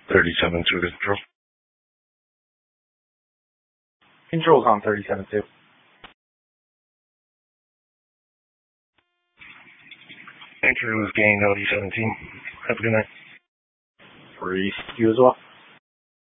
37 to control. Control's on 37-2. Entry was gained LD 17. Have a good night. 3, you as well.